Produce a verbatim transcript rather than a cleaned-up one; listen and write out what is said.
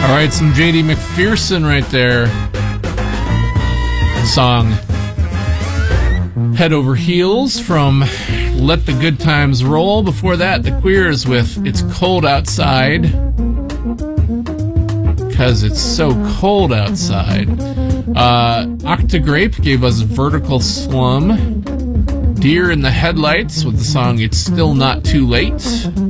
All right, some J D McPherson right there. Song Head Over Heels from Let the Good Times Roll. Before that, the Queers with It's Cold Outside. Because it's so cold outside. Uh, Octagrape gave us Vertical Slum. Deer in the Headlights with the song It's Still Not Too Late.